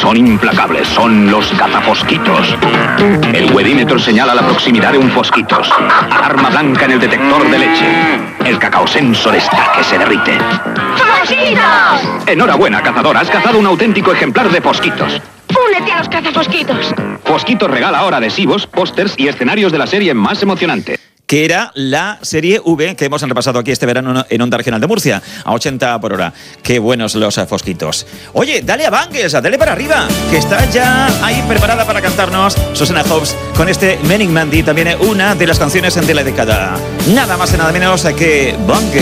son implacables, son los cazafosquitos. El wedímetro señala la proximidad de un fosquitos. Alarma blanca en el detector de leche. El cacao sensor está que se derrite. ¡Fosquitos! Enhorabuena, cazador, has cazado un auténtico ejemplar de fosquitos. ¡Únete a los cazafosquitos! Fosquitos regala ahora adhesivos, pósters y escenarios de la serie más emocionante. Que era la serie V que hemos repasado aquí este verano en Onda Regional de Murcia, a 80 por hora. Qué buenos los fosquitos. Oye, dale a Bangles, dale para arriba, que está ya ahí preparada para cantarnos Susana Hobbs con este Meaning Mandy, también una de las canciones de la década. Nada más y nada menos que Bangles.